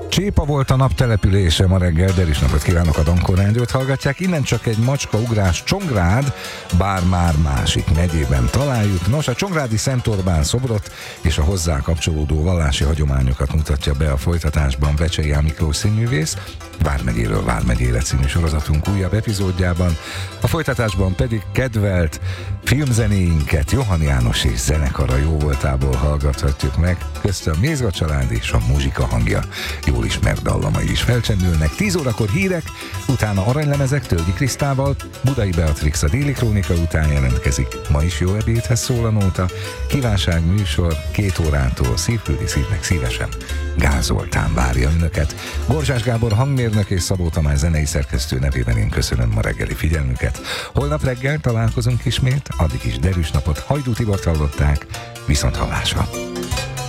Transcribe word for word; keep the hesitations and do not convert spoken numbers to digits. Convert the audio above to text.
Csépa volt a naptelepülése ma reggel, de is napot kívánok, a Dankor Rádiót hallgatják. Innen csak egy macska ugrás Csongrád, bár már másik megyében találjuk. Nos, a csongrádi Szent Orbán szobrot és a hozzá kapcsolódó vallási hagyományokat mutatja be a folytatásban Vecsei A. Miklós színművész, Vármegyéről Vármegyére című sorozatunk újabb epizódjában. A folytatásban pedig kedvelt filmzenéinket Johann János és zenekara jóvoltából hallgathatjuk meg, köztön Mézga család és a muzsika hangja jól ismert dallamai is felcsendülnek. tíz órakor hírek, utána aranylemezek Tölgyi Krisztával, Budai Beatrix a Déli Krónika után jelentkezik. Ma is jó ebédhez szól a nóta, kívánság műsor két órától szívfüldi szívnek szívesen Gál Zoltán várja önöket. Borzsás Gábor hangmérnök és Szabó Tamás zenei szerkesztő nevében én köszönöm ma reggeli figyelmüket. Holnap reggel találkozunk ismét, addig is derűs napot. Hajdú Tibort hallották, viszont hallásra.